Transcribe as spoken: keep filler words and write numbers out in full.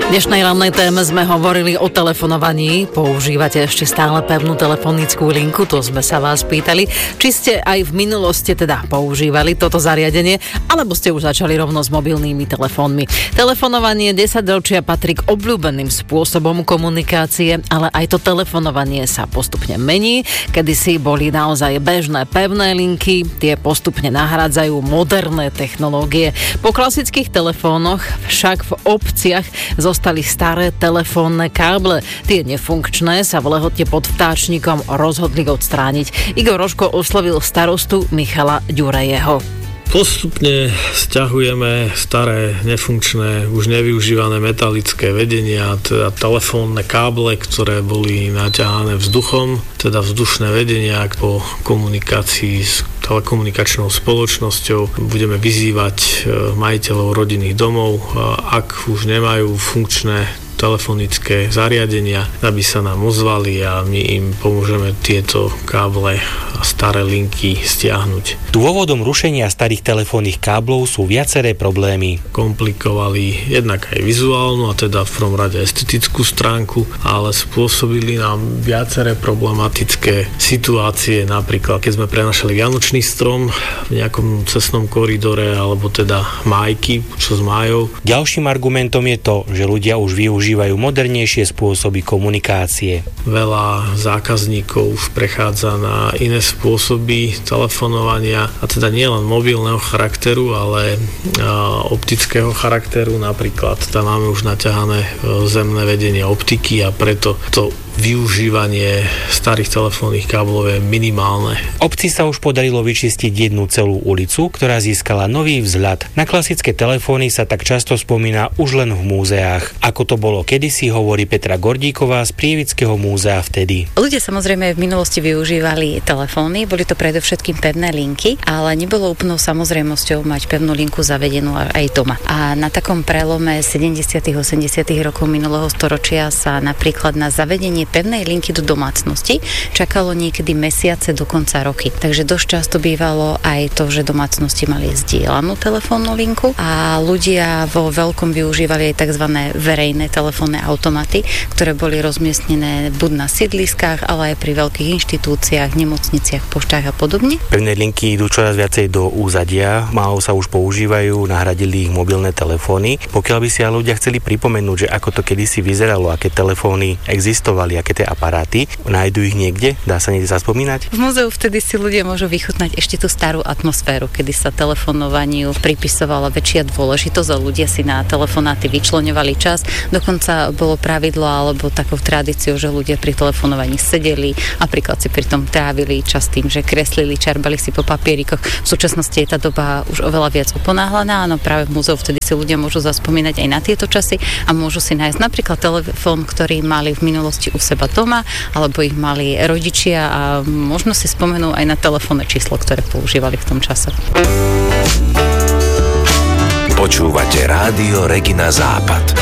V dnešnej rannej téme sme hovorili o telefonovaní. Používate ešte stále pevnú telefonickú linku? To sme sa vás pýtali. Či ste aj v minulosti teda používali toto zariadenie, alebo ste už začali rovno s mobilnými telefónmi. Telefonovanie desaťročia patrí k obľúbeným spôsobom komunikácie, ale aj to telefonovanie sa postupne mení. Kedysi boli naozaj bežné pevné linky, tie postupne nahrádzajú moderné technológie. Po klasických telefónoch však v obciach zostali staré telefónne káble. Tie nefunkčné sa v Lehote pod Vtáčnikom rozhodli odstrániť. Igor Rožko oslovil starostu Michala Ďurajeho. Postupne sťahujeme staré, nefunkčné, už nevyužívané metalické vedenia, teda telefónne káble, ktoré boli naťahané vzduchom, teda vzdušné vedenia po komunikácii s telekomunikačnou spoločnosťou. Budeme vyzývať majiteľov rodinných domov, ak už nemajú funkčné telefonické zariadenia, aby sa nám ozvali a my im pomôžeme tieto káble a staré linky stiahnuť. Dôvodom rušenia starých telefónnych káblov sú viaceré problémy. Komplikovali jednak aj vizuálnu, a teda v prvom rade estetickú stránku, ale spôsobili nám viaceré problematické situácie, napríklad keď sme prenašali vianočný strom v nejakom cestnom koridore, alebo teda májky, čo s májou. Ďalším argumentom je to, že ľudia už využívajú modernejšie spôsoby komunikácie. Veľa zákazníkov už prechádza na iné spôsoby telefonovania, a teda nie len mobilného charakteru, ale optického charakteru. Napríklad tam máme už naťahané zemné vedenie optiky a preto to využívanie starých telefónnych káblov je minimálne. Obci sa už podarilo vyčistiť jednu celú ulicu, ktorá získala nový vzhľad. Na klasické telefóny sa tak často spomína už len v múzeách. Ako to bolo kedysi, hovorí Petra Gordíková z Prievického múzea vtedy. Ľudia samozrejme v minulosti využívali telefóny, boli to predovšetkým pevné linky, ale nebolo úplnou samozrejmosťou mať pevnú linku zavedenú aj doma. A na takom prelome sedemdesiatych osemdesiatych rokov minulého storočia sa napríklad na zavedenie pevnej linky do domácnosti čakalo niekedy mesiace, dokonca roky. Takže dosť často bývalo aj to, že domácnosti mali zdieľanú telefónnu linku a ľudia vo veľkom využívali aj tzv. Verejné telefónne automaty, ktoré boli rozmiestnené buď na sídliskách, ale aj pri veľkých inštitúciách, nemocniciach, poštách a podobne. Pevné linky idú čoraz viacej do úzadia, málo sa už používajú, nahradili ich mobilné telefóny. Pokiaľ by si ale ľudia chceli pripomenúť, že ako to kedysi vyzeralo, aké telefóny existovali, aké tie aparáty, nájdu ich niekde? Dá sa niekde zaspomínať? V múzeu vtedy si ľudia môžu vychutnať ešte tú starú atmosféru, kedy sa telefonovaniu pripisovala väčšia dôležitosť a ľudia si na telefonáty vyčleňovali čas. Dokonca bolo pravidlo alebo takou tradíciou, že ľudia pri telefonovaní sedeli, napríklad si pri tom trávili čas tým, že kreslili, čarbali si po papierikoch. V súčasnosti je tá doba už oveľa viac uponáhlaná, no práve v múzeu vtedy si ľudia môžu zaspomínať aj na tieto časy a môžu si nájsť napríklad telefón, ktorý mali v minulosti u seba doma, alebo ich mali rodičia a možno si spomenú aj na telefónne číslo, ktoré používali v tom čase. Počúvate Rádio Regina Západ.